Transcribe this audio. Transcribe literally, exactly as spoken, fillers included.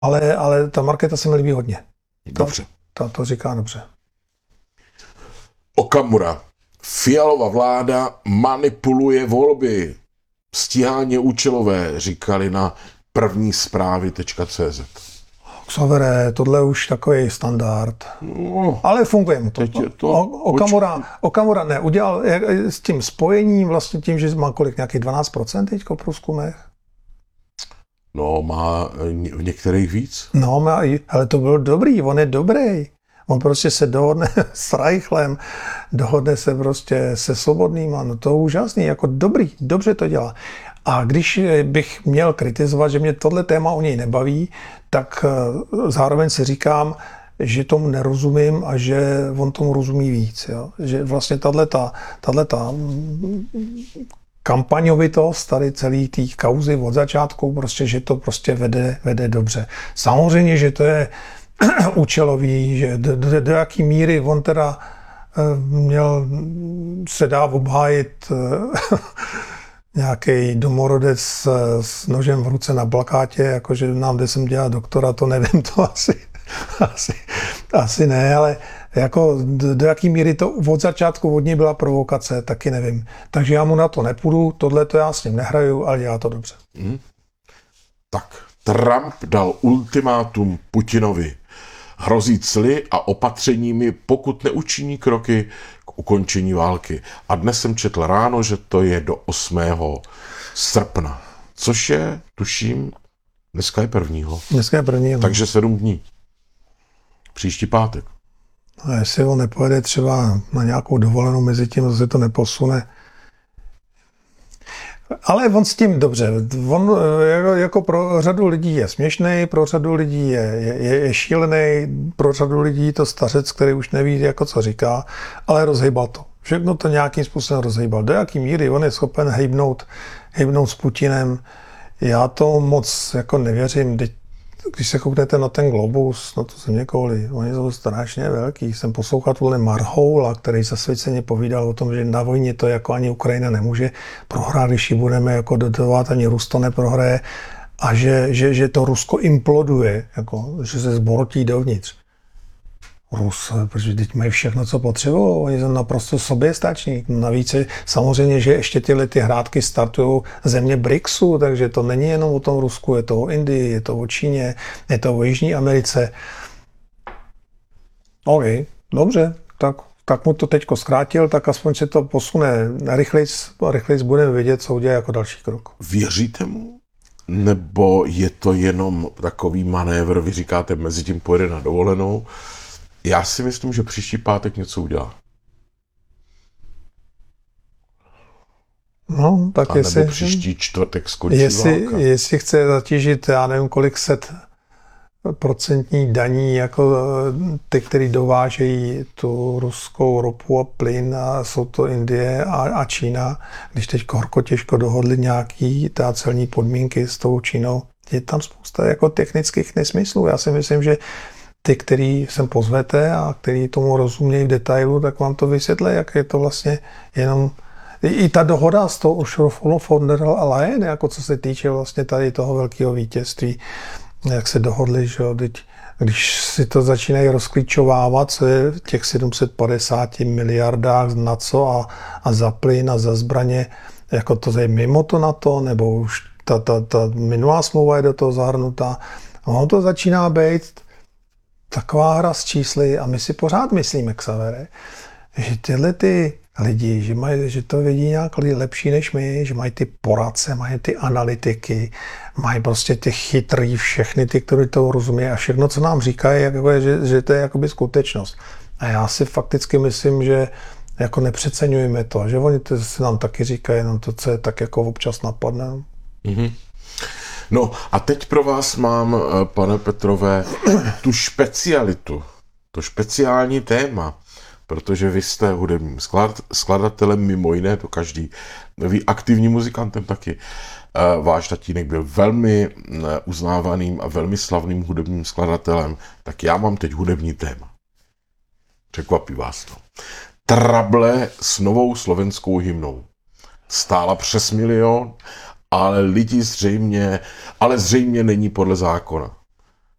Ale, ale ta Markéta se mi líbí hodně. Dobře. To, to, to říká dobře. Okamura. Fialova vláda manipuluje volby. Stíhání účelové, říkali na první zprávy tečka cé zet. Xavere, tohle už takový standard. No, Ale funguje mu to. teď je to O, Okamura, Okamura ne, udělal jak, s tím spojením, vlastně tím, že má kolik, nějakých dvanáct procent teďko v průzkumech. No, má v některých víc. No, má, ale to bylo dobrý, on je dobrý. On prostě se dohodne s Reichlem, dohodne se prostě se Svobodnýma, no to je úžasný, jako dobrý, dobře to dělá. A když bych měl kritizovat, že mě tohle téma o něj nebaví, tak zároveň si říkám, že tomu nerozumím a že on tomu rozumí víc. Jo? Že vlastně tato kampaňovitost tady celý té kauzy od začátku, prostě, že to prostě vede, vede dobře. Samozřejmě, že to je účelový, že do, do, do jaký míry on teda měl se dá obhájit nějaký domorodec s, s nožem v ruce na plakátě, jakože nám jde sem dělat doktora, to nevím, to asi, asi, asi ne, ale jako do, do jaký míry to od začátku od něj byla provokace, taky nevím. Takže já mu na to nepůjdu, tohle to já s ním nehraju, ale dělá to dobře. Hmm. Tak, Trump dal ultimátum Putinovi. Hrozí cly a opatřeními, pokud neučiní kroky k ukončení války. A dnes jsem četl ráno, že to je do osmého srpna. Což je, tuším, dneska je prvního. Dneska je prvního. Takže sedm dní. Příští pátek. A jestli on nepojede třeba na nějakou dovolenou mezi tím, zase to neposune. Ale on s tím dobře. On jako, jako pro řadu lidí je směšný, pro řadu lidí je, je, je šílený, pro řadu lidí to stařec, který už neví, jako co říká, ale rozhejbal to. Všechno to nějakým způsobem rozhejbal. Do jaký míry on je schopen hejbnout, hejbnout s Putinem, já to moc jako nevěřím. Když se kouknete na ten globus, no to se mě kouli, oni jsou strašně velký. Jsem poslouchal tuhle Marhoula, který zasvěceně povídal o tom, že na vojně to jako ani Ukrajina nemůže prohrát, když ji budeme jako dotovat, ani Rus to neprohraje a že, že, že to Rusko imploduje, jako, že se zborotí dovnitř. Rus, protože teď mají všechno, co potřebují, oni jsou naprosto soběstační. Navíc samozřejmě, že ještě tyhle ty hrátky startují země BRICSu, takže to není jenom o tom Rusku, je to o Indii, je to o Číně, je to o Jižní Americe. OK, dobře, tak, tak mu to teďko zkrátil, tak aspoň se to posune rychlejc, rychlejc budeme vědět, co udělá jako další krok. Věříte mu? Nebo je to jenom takový manévr, vy říkáte, mezi tím pojede na dovolenou? Já si myslím, že příští pátek něco udělá. No, tak a jestli... nebo příští čtvrtek skončí jestli, válka. Jestli chce zatížit, já nevím, kolik set procentní daní, jako ty, který dovážejí tu ruskou ropu a plyn, a jsou to Indie a, a Čína, když teď horko těžko dohodli nějaký ta celní podmínky s tou Čínou, je tam spousta jako technických nesmyslů. Já si myslím, že ty, který sem pozvete a který tomu rozumějí v detailu, tak vám to vysvětlí, jak je to vlastně jenom... I ta dohoda s tou Ursula von der Leyen, jako co se týče vlastně tady toho velkého vítězství, jak se dohodli, že jo, teď, když si to začínají rozklíčovávat, co je v těch sedm set padesát miliardách na co a, a za plyn a za zbraně, jako to je mimo to na to, nebo už ta, ta, ta minulá smlouva je do toho zahrnutá. Ono to začíná být taková hra s čísly a my si pořád myslíme, Xavere, že tyhle ty lidi, že, mají, že to vědí nějak lepší než my, že mají ty poradce, mají ty analytiky, mají prostě ty chytrý, všechny ty, kteří to rozumí a všechno, co nám říkají, jako je, že, že to je jakoby skutečnost. A já si fakticky myslím, že jako nepřeceňujeme to, že oni to si nám taky říkají, jenom to, co je tak jako občas napadne. Mm-hmm. No a teď pro vás mám, pane Petrové, tu specialitu, to speciální téma, protože vy jste hudebním sklad, skladatelem, mimo jiné, to každý ví, aktivním muzikantem taky. Váš tatínek byl velmi uznávaným a velmi slavným hudebním skladatelem, tak já mám teď hudební téma. Překvapí vás to. Trable s novou slovenskou hymnou. Stála přes milion, ale lidi zřejmě, ale zřejmě není podle zákona.